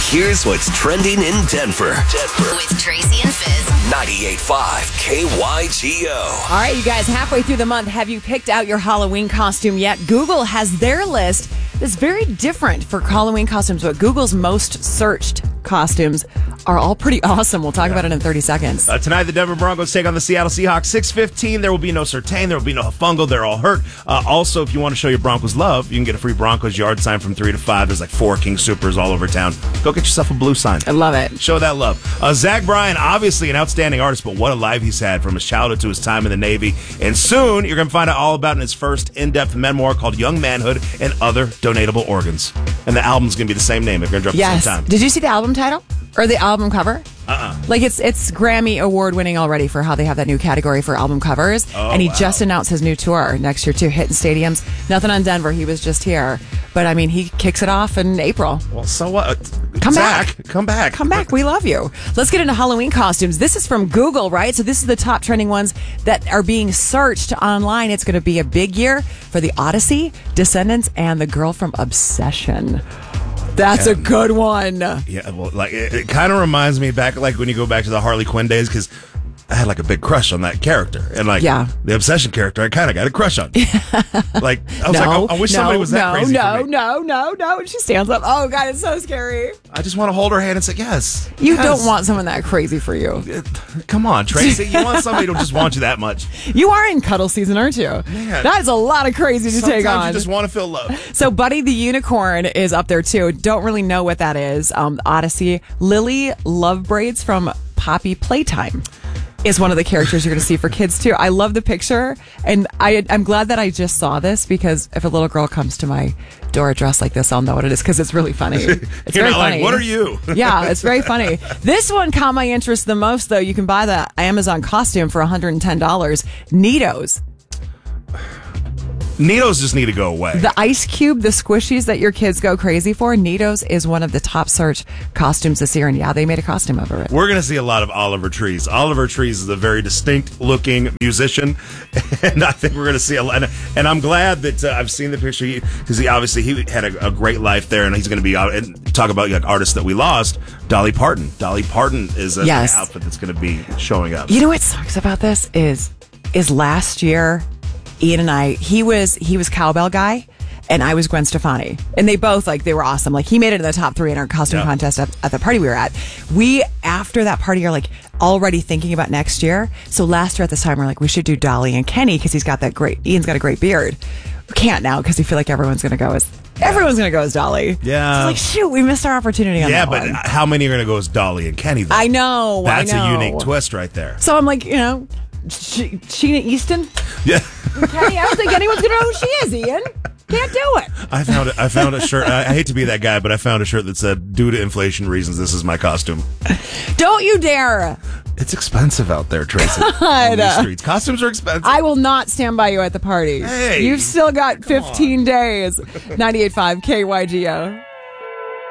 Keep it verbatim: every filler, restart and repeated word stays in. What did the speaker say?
Here's what's trending in Denver. Denver. With Tracy and Fizz. ninety-eight point five K Y G O. All right, you guys, halfway through the month, have you picked out your Halloween costume yet? Google has their list that's very different for Halloween costumes, but Google's most searched costumes are all pretty awesome. We'll talk yeah. about it in thirty seconds. Uh, tonight, the Denver Broncos take on the Seattle Seahawks. six fifteen, there will be no Surtain, there will be no Fungal, they're all hurt. Uh, also, if you want to show your Broncos love, you can get a free Broncos yard sign from three to five. There's like four King Supers all over town. Go get yourself a blue sign. I love it. Show that love. Uh, Zach Bryan, obviously an outstanding artist, but what a life he's had from his childhood to his time in the Navy. And soon, you're going to find out all about in his first in-depth memoir called Young Manhood and Other Donatable Organs. And the album's going to be the same name. It's going to drop yes. at the same time. Did you see the album title? Or the album cover? Uh-uh. Like, it's it's Grammy award winning already for how they have that new category for album covers. Oh, and he wow. just announced his new tour next year, too, hitting stadiums. Nothing on Denver. He was just here. But, I mean, he kicks it off in April. Well, so what? Come Zach, back. Come back. Come back. We love you. Let's get into Halloween costumes. This is from Google, right? So this is the top trending ones that are being searched online. It's going to be a big year for the Odyssey, Descendants, and the girl from Obsession. That's and, a good one. Yeah, well, like it, it kind of reminds me back, like when you go back to the Harley Quinn days, because I had like a big crush on that character, and like yeah. the Obsession character, I kind of got a crush on. Like I was no, like, I, I wish no, somebody was that no, crazy No, for me. no, no, no, and she stands up. Oh God, it's so scary. I just want to hold her hand and say yes. You yes. don't want someone that crazy for you. Come on, Tracy. You want somebody who just wants you that much. You are in cuddle season, aren't you? Man. That is a lot of crazy to Sometimes take on. you just want to feel love. So Buddy the Unicorn is up there too. Don't really know what that is. Um, Odyssey. Lily Lovebraids from Poppy Playtime is one of the characters you're going to see for kids too. I love the picture, and I, I'm glad that I just saw this, because if a little girl comes to my door dressed like this, I'll know what it is, because it's really funny. It's You're very not funny. Like, what are you? Yeah, it's very funny. This one caught my interest the most, though. You can buy the Amazon costume for one hundred ten dollars. Neatos. Neatos just need to go away. The ice cube, the squishies that your kids go crazy for, Neatos is one of the top search costumes this year. And yeah, they made a costume over it. We're going to see a lot of Oliver Trees. Oliver Trees is a very distinct looking musician. And I think we're going to see a lot. And, and I'm glad that uh, I've seen the picture, because he, he obviously he had a, a great life there. And he's going to be out and talk about like, artists that we lost. Dolly Parton. Dolly Parton is a, yes. an outfit that's going to be showing up. You know what sucks about this is, is last year, Ian and I, he was he was Cowbell Guy, and I was Gwen Stefani. And they both, like, they were awesome. Like, he made it in the top three in our costume yeah. contest at, at the party we were at. We, after that party, are, like, already thinking about next year. So last year at this time, we're like, we should do Dolly and Kenny, because he's got that great, Ian's got a great beard. We can't now, because we feel like everyone's going to go as, yeah. everyone's going to go as Dolly. Yeah. So it's like, shoot, we missed our opportunity on yeah, that but one. how many are going to go as Dolly and Kenny, though? I know, That's I know. a unique twist right there. So I'm like, you know, Sh- Sheena Easton? Yeah. Kenny, I don't think anyone's going to know who she is, Ian. Can't do it. I found a, I found a shirt. I, I hate to be that guy, but I found a shirt that said, "Due to inflation reasons, this is my costume." Don't you dare. It's expensive out there, Tracy. On these streets. Costumes are expensive. I will not stand by you at the party. Hey. You've still got fifteen days. ninety-eight point five K Y G O.